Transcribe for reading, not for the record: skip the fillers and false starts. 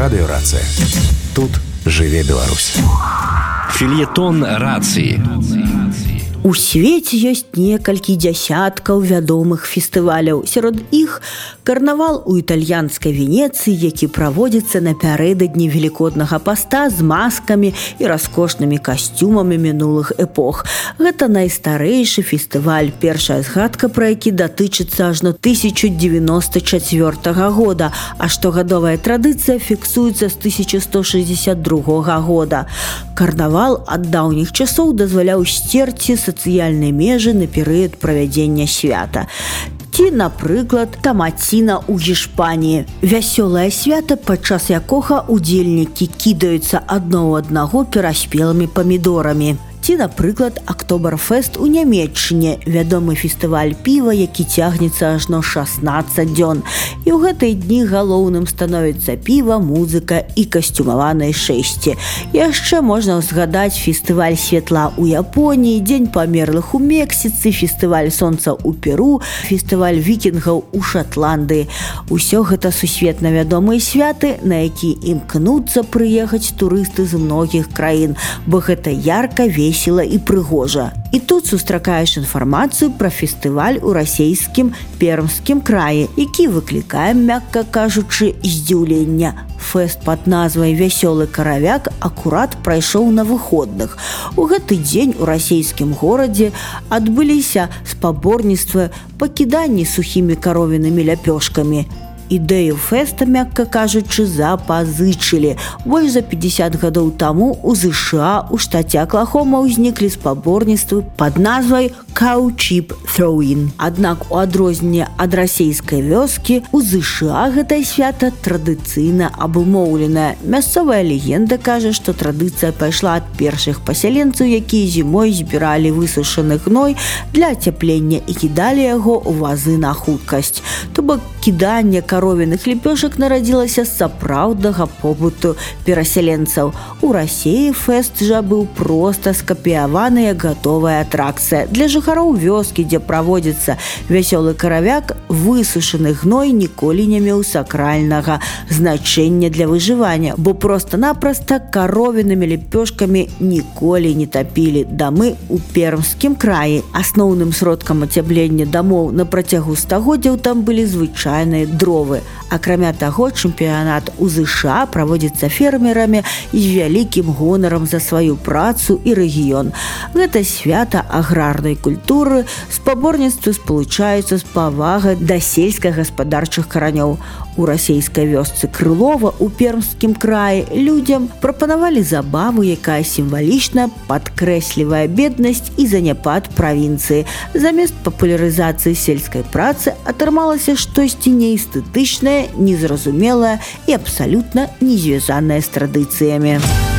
Радыёрацыя. Тут жыве Беларусь. Фельетон рацыі. У свеце ёсць некалькі дзясяткаў вядомых фестываляў. Сярод іх карнавал у італьянскай Венецыі, які праводзіцца напярэдадні велікоднага паста з маскамі і раскошнымі касцюмамі мінулых эпох. Гэта найстарэйшы фестываль, першая згадка пра які датычыцца ажно 1094 года, а штогадовая традыцыя фіксуецца з 1162 года. Карнавал ад даўніх часоў дазваляў сцерці сацыяльныя межы на перыяд правядзення свята. Ці, напрыклад, тамаціна ў Гішпаніі. Вясёлае свята, падчас якога удзельнікі кідаюцца адно ў аднаго пераспелымі памідорамі. Ці, напрыклад, Актоберфест у Нямецчыне, вядомы фестываль піва, які цягнецца ажно 16 дзён. І ў гэтыя дні галоўным становіцца піва, музыка і касцюмаваныя шэсці. Яшчэ можна згадаць фестываль святла ў Японіі, дзень памерлых у Мексіцы, фестываль сонца ў Перу, фестываль вікінгаў у Шатландыі. Усё гэта сусветна вядомыя святы, на які імкнуцца прыехаць турысты з многіх краін, бо гэта ярка, весела і прыгожа. І тут сустракаеш інфармацыю пра фестываль у расійскім Пермскім краі, які выклікае, мякка кажучы, здзіўлення. Фэст пад назвай «Вясёлы каравяк» акурат прайшоў на выходных. У гэты дзень у расійскім горадзе адбыліся спаборніцтвы па кіданні сухімі каровінымі ляпёшкамі. Ідэю фэста, мякка кажучы, запазычылі. Больш за 50 гадоў таму у ЗША у штаце Аклахома ўзніклі спаборніцтвы пад назвай «Cow Chip Throw-In». Аднак у адрозненне ад расійскай вёскі, у ЗША гэтае свята традыцыйна абумоўленае. Мясцовая легенда кажа, што традыцыя пайшла ад першых пасяленцаў, якія зімой збіралі высушаны гной для ацяплення і кідалі яго ў вазы на хуткасць. То бок кіданне каровіных лепёшак нарадзілася з сапраўднага побыту перасяленцаў. У Расіі фэст жа быў проста скапіяваная гатовая атракцыя. Для жыхароў вёскі, дзе праводзіцца вясёлы каравяк, высушаны гной ніколі не меў сакральнага значэння для выжывання, бо проста-напроста каровінымі лепёшкамі ніколі не тапілі дамы ў Пермскім краі. Асноўным сродкам ацяплення дамоў на працягу стагоддзяў там былі звычайныя дровы. Акрамя таго, чэмпіянат у ЗША праводзіцца фермерамі з вялікім гонарам за сваю працу і рэгіён. Гэта свята аграрнай культуры, спаборніцтвы спалучаюцца з павагай да сельскагаспадарчых каранёў. У расійскай вёсцы Крылова ў Пермскім краі людзям прапанавалі забаву, якая сімвалічна падкрэслівае беднасць і заняпад правінцыі. Замест папулярызацыі сельскай працы атрымалася штосьці неэстэтычнае, незразумелае і абсалютна не звязанае з традыцыямі.